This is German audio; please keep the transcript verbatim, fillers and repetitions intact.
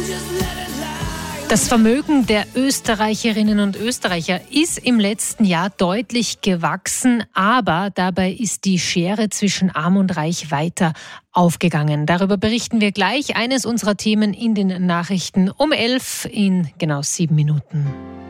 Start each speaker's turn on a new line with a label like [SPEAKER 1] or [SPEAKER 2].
[SPEAKER 1] Das Vermögen der Österreicherinnen und Österreicher ist im letzten Jahr deutlich gewachsen, aber dabei ist die Schere zwischen Arm und Reich weiter aufgegangen. Darüber berichten wir gleich. Eines unserer Themen in den Nachrichten um elf in genau sieben Minuten.